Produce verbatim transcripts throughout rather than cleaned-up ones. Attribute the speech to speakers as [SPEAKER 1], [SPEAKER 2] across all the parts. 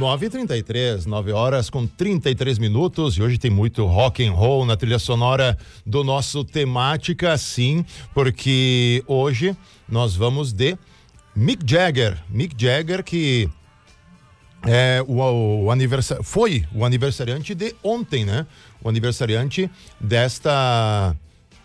[SPEAKER 1] nove e trinta e três, nove horas com trinta e três minutos, e hoje tem muito rock and roll na trilha sonora do nosso Temática, sim, porque hoje nós vamos de Mick Jagger. Mick Jagger, que é o, o aniversário, foi o aniversariante de ontem, né? O aniversariante desta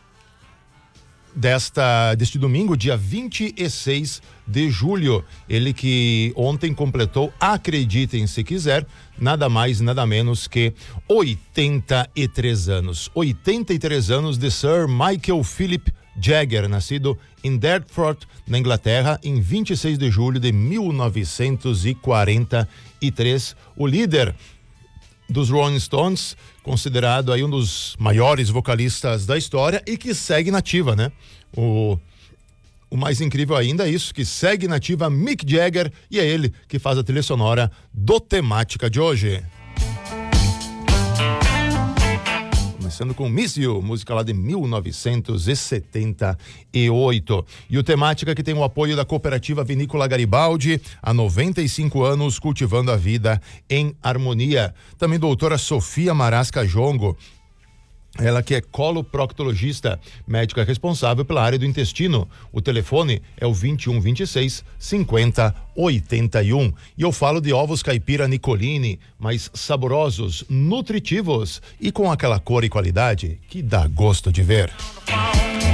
[SPEAKER 1] desta deste domingo, dia vinte e seis de julho. Ele que ontem completou, acreditem se quiser, nada mais, nada menos que oitenta e três anos. oitenta e três anos de Sir Michael Philip Jagger, nascido em Deptford, na Inglaterra, em vinte e seis de julho de mil novecentos e quarenta e três. O líder dos Rolling Stones, considerado aí um dos maiores vocalistas da história e que segue nativa, né? O, o mais incrível ainda é isso, que segue nativa Mick Jagger, e é ele que faz a trilha sonora do Temática de hoje. Começando com Miss You, música lá de mil novecentos e setenta e oito. E o Temática, que tem o apoio da Cooperativa Vinícola Garibaldi, há noventa e cinco anos cultivando a vida em harmonia. Também doutora Sofia Marasca Jongo, ela que é coloproctologista, médica responsável pela área do intestino. O telefone é o vinte e um, vinte e seis, cinquenta, oitenta e um. E eu falo de ovos caipira Nicolini, mais saborosos, nutritivos e com aquela cor e qualidade que dá gosto de ver.